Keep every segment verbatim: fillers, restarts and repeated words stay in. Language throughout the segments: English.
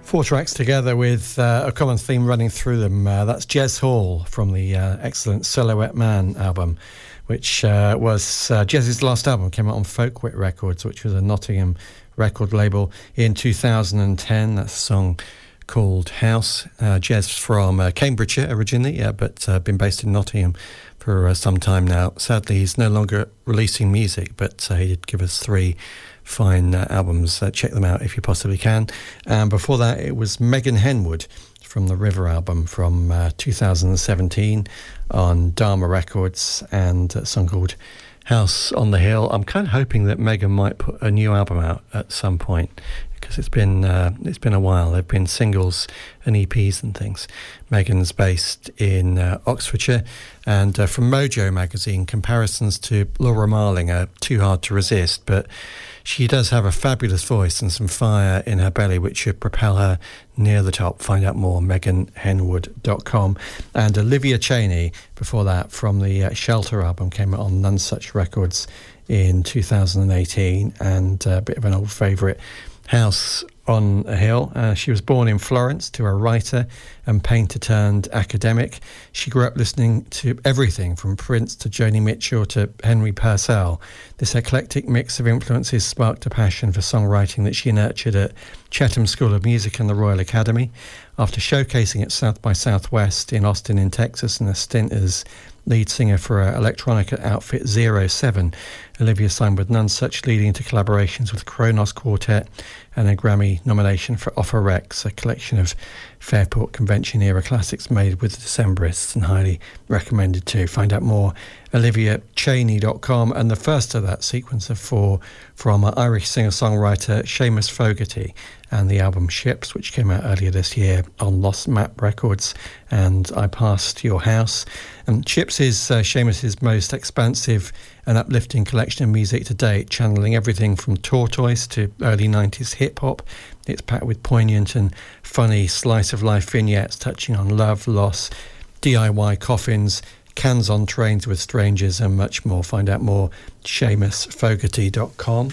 Four tracks together with uh, a common theme running through them. Uh, that's Jez Hall from the uh, excellent Silhouette Man album, which uh, was uh, Jez's last album, came out on Folkwit Records, which was a Nottingham record label in two thousand ten. That's a song called House. Uh, Jez from uh, Cambridgeshire originally, yeah, but uh, been based in Nottingham for uh, some time now. Sadly, he's no longer releasing music, but uh, he did give us three fine uh, albums. Uh, check them out if you possibly can. And before that, it was Megan Henwood from the River album from uh, two thousand seventeen on Dharma Records, and a song called House on the Hill. I'm kind of hoping that Megan might put a new album out at some point, because it's been uh, it's been a while. There've been singles and E Ps and things. Megan's based in uh, Oxfordshire, and uh, from Mojo magazine, comparisons to Laura Marling are too hard to resist, but she does have a fabulous voice and some fire in her belly, which should propel her near the top. Find out more, megan henwood dot com. And Olivia Cheney, before that, from the uh, Shelter album, came out on None Such Records in two thousand eighteen, and a bit of an old favourite, House on a Hill. Uh, she was born in Florence to a writer and painter turned academic. She grew up listening to everything from Prince to Joni Mitchell to Henry Purcell. This eclectic mix of influences sparked a passion for songwriting that she nurtured at Chatham School of Music and the Royal Academy. After showcasing at South by Southwest in Austin in Texas and a stint as lead singer for her electronica outfit Zero Seven, Olivia signed with None Such, leading to collaborations with Kronos Quartet and a Grammy nomination for Offer Rex, a collection of Fairport Convention era classics made with the Decemberists, and highly recommended too. Find out more, olivia cheney dot com. And the first of that sequence of four from Irish singer-songwriter Seamus Fogarty, and the album Ships, which came out earlier this year on Lost Map Records, and I Passed Your House. And Ships is uh, Seamus's most expansive and uplifting collection of music to date, channeling everything from Tortoise to early nineties hip-hop. It's packed with poignant and funny slice-of-life vignettes touching on love, loss, D I Y coffins, cans on trains with strangers, and much more. Find out more, seamus fogarty dot com.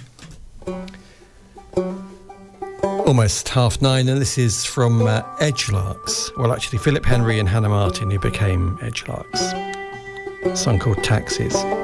Almost half nine, and this is from uh, Edgelarks. Well, actually, Philip Henry and Hannah Martin, who became Edgelarks. A song called Taxis.